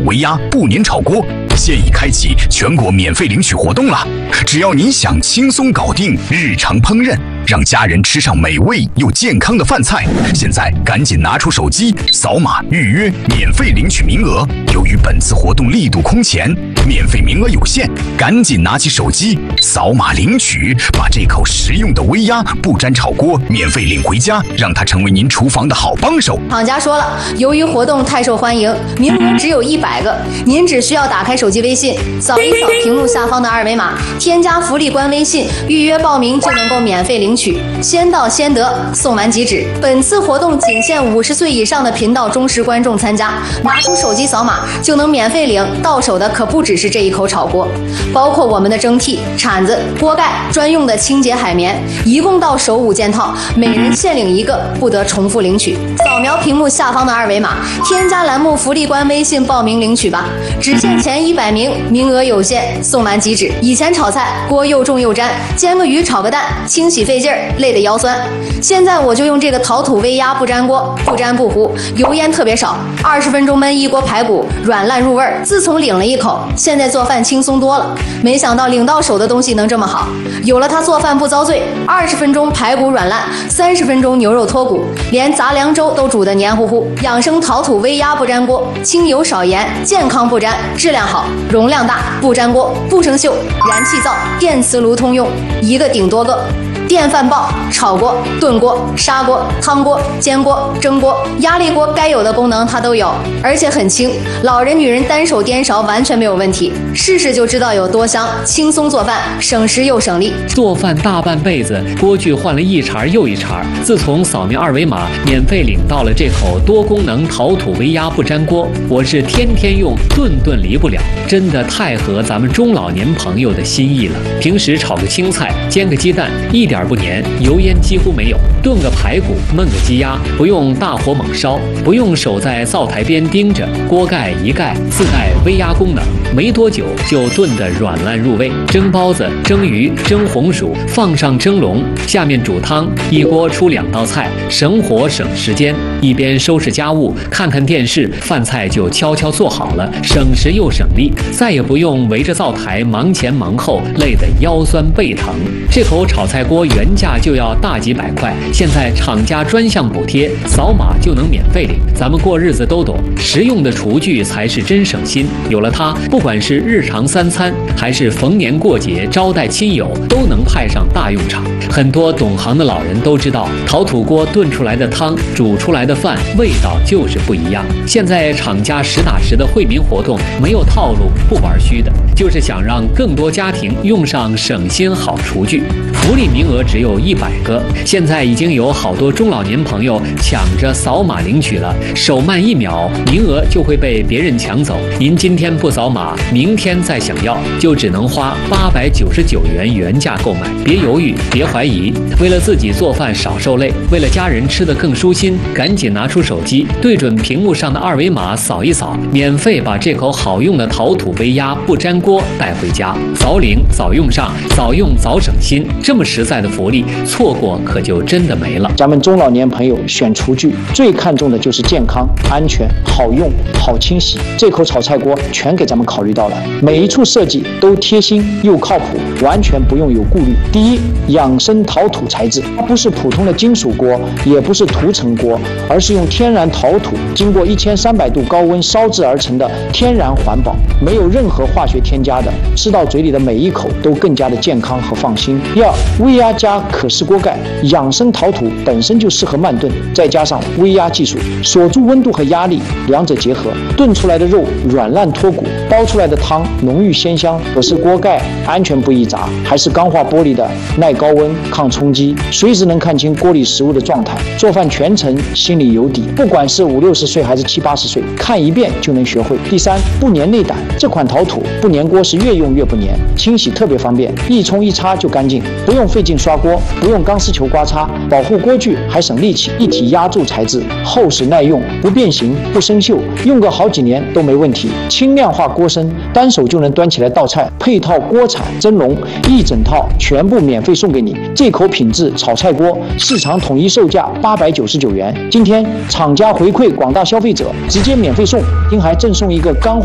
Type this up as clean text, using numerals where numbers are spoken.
微压不粘炒锅现已开启全国免费领取活动了。只要你想轻松搞定日常烹饪，让家人吃上美味又健康的饭菜，现在赶紧拿出手机扫码预约，免费领取名额。由于本次活动力度空前，免费名额有限，赶紧拿起手机扫码领取，把这口实用的微压不粘炒锅免费领回家，让它成为您厨房的好帮手。 厂家说了，由于活动太受欢迎，名额只有100个，您只需要打开手机微信，扫一扫屏幕下方的二维码，添加福利官微信，预约报名就能够免费领取，先到先得，送完即止。本次活动仅限50岁以上的频道忠实观众参加，拿出手机扫码就能免费领，到手的可不只是这一口炒锅，包括我们的蒸屉、铲子、锅盖、专用的清洁海绵，一共到手5件套，每人限领1个，不得重复领取。扫描屏幕下方的二维码，添加栏目福利官微信报名领取吧，只限前100名，名额有限，送完即止。以前炒菜锅又重又粘，煎个鱼炒个蛋清洗费劲儿，累得腰酸。现在我就用这个陶土微压不粘锅，不粘不糊，油烟特别少，20分钟焖一锅排骨，软烂入味儿。自从领了一口，现在做饭轻松多了。没想到领到手的东西能这么好，有了它做饭不遭罪，20分钟排骨软烂，30分钟牛肉脱骨，连杂粮粥都煮得黏糊糊。养生陶土微压不粘锅，清油少盐，健康不粘，质量好，容量大，不粘锅，不生锈，燃气灶、电磁炉通用，一个顶多个。电饭煲、炒锅、炖锅、砂锅、汤锅、煎锅、蒸锅、压力锅，该有的功能它都有，而且很轻，老人女人单手颠勺完全没有问题。试试就知道有多香，轻松做饭，省时又省力。 做饭大半辈子，锅具换了一茬又一茬，自从扫描二维码免费领到了这口多功能陶土微压不粘锅，我是天天用，顿顿离不了，真的太合咱们中老年朋友的心意了。平时炒个青菜，煎个鸡蛋，一点不粘，油烟几乎没有。炖个排骨，焖个鸡鸭，不用大火猛烧，不用守在灶台边盯着，锅盖一盖，自带微压功能，没多久就炖得软烂入味。蒸包子、蒸鱼、蒸红薯，放上蒸笼，下面煮汤，一锅出2道菜，省火省时间。一边收拾家务，看看电视，饭菜就悄悄做好了，省时又省力，再也不用围着灶台忙前忙后，累得腰酸背疼。这口炒菜锅原价就要大几百块，现在厂家专项补贴，扫码就能免费领。咱们过日子都懂，实用的厨具才是真省心。有了它，不管是日常3餐，还是逢年过节招待亲友，都能派上大用场。很多懂行的老人都知道，陶土锅炖出来的汤，煮出来的饭，味道就是不一样。现在厂家实打实的惠民活动，没有套路，不玩虚的，就是想让更多家庭用上省心好厨具。福利名额只有100个，现在已经有好多中老年朋友抢着扫码领取了，手慢1秒，名额就会被别人抢走。您今天不扫码，明天再想要，就只能花899元原价购买。别犹豫，别怀疑，为了自己做饭少受累，为了家人吃得更舒心，赶紧拿出手机，对准屏幕上的二维码扫一扫，免费把这口好用的陶土微压不粘锅带回家。早领早用上，早用早省心，这么实在的福利，错过可就真的没了。 咱们中老年朋友选厨具最看重的就是健康、安全、好用、好清洗。这口炒菜锅全给咱们考虑到了，每一处设计都贴心又靠谱，完全不用有顾虑。第一，养生陶土材质，它不是普通的金属锅，也不是涂层锅，而是用天然陶土经过1300度高温烧制而成的天然环保，没有任何化学添加的，吃到嘴里的每一口都更加的健康和放心。第二，微压加可视锅盖，养生陶土本身就适合慢炖，再加上微压技术锁住温度和压力，两者结合，炖出来的肉软烂脱骨，煲出来的汤浓郁鲜香。可视锅盖安全不易砸，还是钢化玻璃的，耐高温抗冲击，随时能看清锅里食物的状态，做饭全程心里有底。不管是50、60岁还是70、80岁，看一遍就能学会。第三，不粘内胆，这款陶土不粘锅是越用越不粘，清洗特别方便，一冲一擦就干净，不用费劲刷锅，不用钢丝球刮擦，保护锅具还省力气。一体压铸材质，厚实耐用，不变形不生锈，用个好几年都没问题。轻量化锅身，单手就能端起来倒菜，配套锅铲、蒸笼，一整套全部免费送给你。这口品质炒菜锅，市场统一售价899元，今天厂家回馈广大消费者，直接免费送，并还赠送一个钢